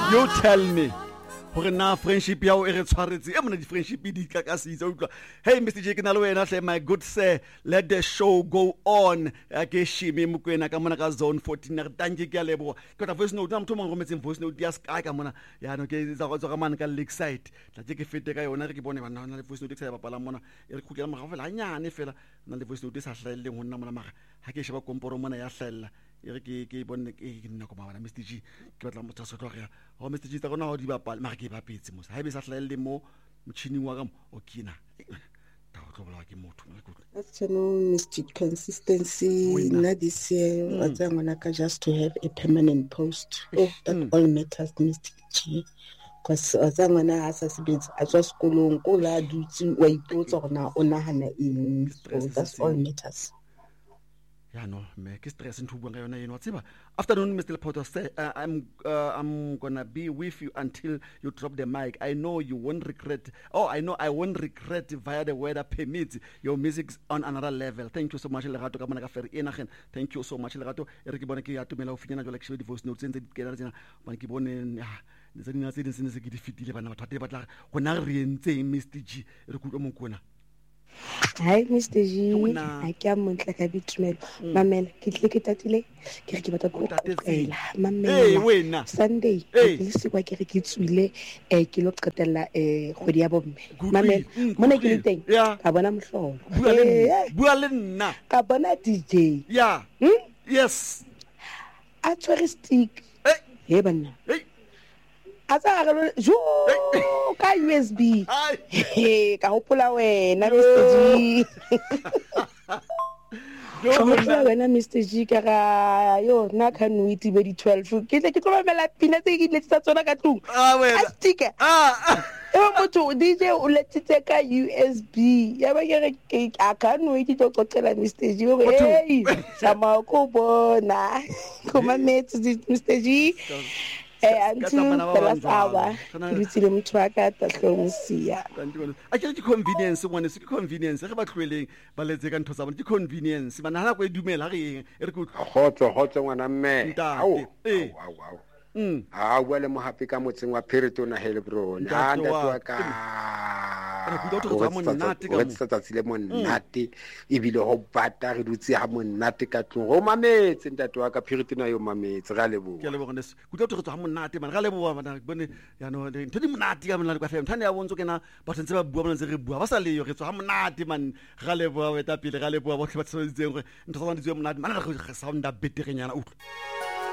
You tell me. Hore na friendship ya o e re tshwaretse e mona di friendship di ka ka se utlwa. Hey Mr. J ke na le wena hle my good sir, let the show go on. Ke shimi mokwena ka mona ka zone 14 re tanke ke a lebo. Ke ta voice note motho mongwe rometseng voice note ya sky ka mona. Ya no ke za go tswa ka man ka Lakeside. Tla ke fete ka yona re ke bone bana na le voice note ke sa bapala mona. E re khukela moga fela nyane fela na le voice note sa hlaeleng ho nna mona maga. Ha ke sheba komporo mona ya hlella. E re ke bone ke nna go mabana Mr. G ke batla motho sa tloga ho Mr. G tsa gona ho di bapala mara ke bapetse mo ha be sa hlaelle mo motšhining wa ka mo o kina ta go tlobola ke motho afternoon Mr. Consistency na this year what's ngwana ka just to have a permanent post that all matters Mr. G because ngwana ha sa sebetsa a tswa sekolong ko la dutse wa ipotsa gona o nahana eng that's all matters. Yeah, no, me ke stress into bua yona yena wa tseba. Afternoon Mr. Lepoto say I'm gonna be with you until you drop the mic. I know you won't regret. Oh, I know I won't regret via the weather permits. Your music's on another level. Thank you so much Lerato ka mona ka fer enagen. Thank you so much Lerato. E re ke bone ke ya tumela o finyana jwa like shebe di voice notes tse di kena tsena. Bone ke bone tse dina tse dintse se ke di fitile bana batho ba tla gona re entseng Mr. G re kutlo mo kona. Hi Mr. G, I can't montle ka bitumelo. Mamela, ke tle ke tatile. Ke re ke batla go qela. Mamela. Sunday, ke se kwa ke re ke tswile ke lo qetella kgwedi ya bomme. Mamela, mona ke le teng. Ka bona mohlolo. Bua le nna. Ka bona DJ. Yeah. Yes. A touristic. He bana. Asa re jo ka USB ka hopola wena Mr. G yo wena Mr. G ka ga yo na ka no itibe di 12 ke tle ke tlo mamela pina tse ke letsa tsona ka tlung wena stika motho DJ o letsitse ka USB ya ba ke a ka no itlo qoqela Mr. G hey sama ko bona ko mametse Mr. G until the last hour ditse le motho wa ka tahlomsia a ke di convenience ngwane se ke convenience ge ba tlweleng ba letse ka ntho tsa bona di convenience bana ha go e dumela ge eng e re go khotso ngwana mme au bua le mo happy ka motseng wa Peritona hele bro na ntatwa ka o tsatsatsi le monate ebile ho bata re dutse ha monate ka tlong o mametse ntatwa ka Peritona yo mametse ga lebo ke lebo gone ku tlo ha monate man ga lebo bana bone ya no ntho di monate ka mona ka fela mthane ya bontsho kena ba tsentse ba bua bona ntse re bua ba sa leyo re tswa ha monate man ga lebo wa eta pele ga lebo ba tlhe ba tsetseng gore ntho tsa bona di tswe monate man ga sound a beterenyana utlo